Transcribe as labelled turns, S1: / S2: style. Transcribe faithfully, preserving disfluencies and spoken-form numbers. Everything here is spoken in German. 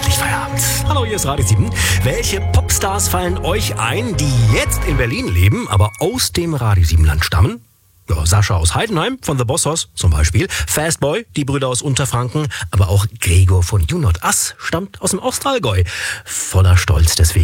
S1: endlich Feierabend. Hallo, hier ist Radio sieben. Welche Popstars fallen euch ein, die jetzt in Berlin leben, aber aus dem Radio sieben Land stammen? Ja, Sascha aus Heidenheim von The Boss zum Beispiel, Fastboy, die Brüder aus Unterfranken, aber auch Gregor von You Not Us stammt aus dem Ostallgäu. Voller Stolz deswegen.